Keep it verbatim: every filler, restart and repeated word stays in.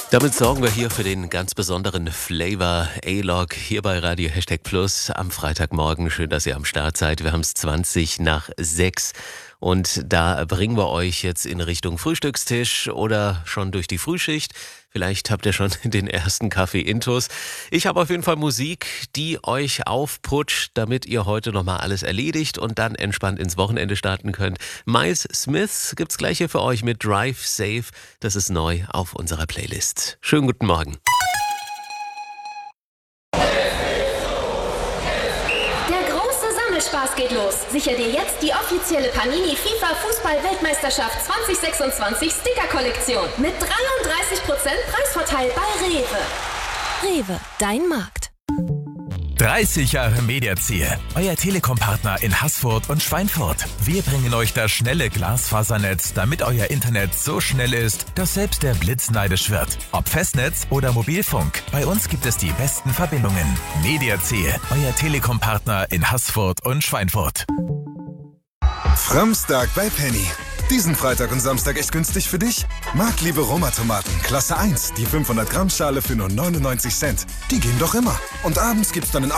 Damit sorgen wir hier für den ganz besonderen Flavor A-Log hier bei Radio Hashtag Plus am Freitagmorgen. Schön, dass ihr am Start seid. Wir haben es zwanzig nach sechs und da bringen wir euch jetzt in Richtung Frühstückstisch oder schon durch die Frühschicht. Vielleicht habt ihr schon den ersten Kaffee intus. Ich habe auf jeden Fall Musik, die euch aufputscht, damit ihr heute nochmal alles erledigt und dann entspannt ins Wochenende starten könnt. Miles Smith gibt's gleich hier für euch mit Drive Safe. Das ist neu auf unserer Playlist. Schönen guten Morgen. Spaß geht los. Sicher dir jetzt die offizielle Panini FIFA Fußball-Weltmeisterschaft zwanzig sechsundzwanzig Sticker-Kollektion mit dreiunddreißig Prozent Preisvorteil bei Rewe. Rewe, dein Markt. dreißig Jahre Mediaziel, euer Telekom-Partner in Haßfurt und Schweinfurt. Wir bringen euch das schnelle Glasfasernetz, damit euer Internet so schnell ist, dass selbst der Blitz neidisch wird. Ob Festnetz oder Mobilfunk, bei uns gibt es die besten Verbindungen. Mediaziel, euer Telekom-Partner in Haßfurt und Schweinfurt. Framstag bei Penny. Diesen Freitag und Samstag echt günstig für dich? Marktliebe Roma-Tomaten, Klasse eins, die fünfhundert Gramm Schale für nur neunundneunzig Cent. Die gehen doch immer. Und abends gibt's dann in